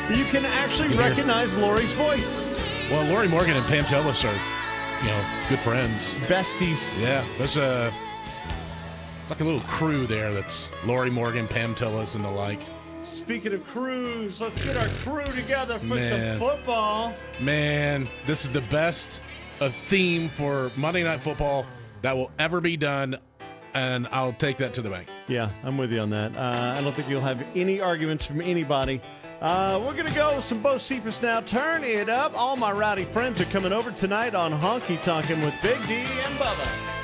You can actually recognize Lori's voice. Well, Lori Morgan and Pam Tillis are, good friends. Besties. Yeah, there's like a little crew there that's Lori Morgan, Pam Tillis, and the like. Speaking of crews, let's get our crew together for Man. some football. Man, this is the best theme for Monday Night Football that will ever be done, and I'll take that to the bank. Yeah, I'm with you on that. I don't think you'll have any arguments from anybody. We're going to go with some Bo Cephas now. Turn it up. All my rowdy friends are coming over tonight on Honky Talking with Big D and Bubba.